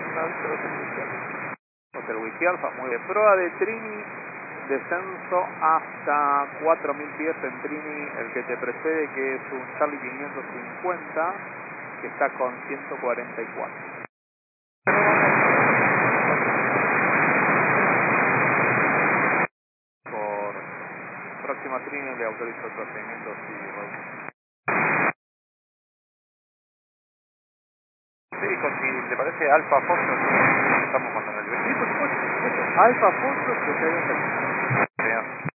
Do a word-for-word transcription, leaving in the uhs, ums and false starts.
No, Hotel Whisky Alfa. Hotel Whisky Alfa, muy bien. Prueba de Trini, descenso hasta cuatro mil pies en Trini, el que te precede, que es un Charlie quinientos cincuenta, que está con ciento cuarenta y cuatro. Por próxima Trini le autorizo el procedimiento, sí, Raúl. Sí, con, si le parece Alfa Foxtrot, estamos mandando el Sí, por supuesto, por supuesto. Alfa Foxtrot, que se haya terminado. Bien.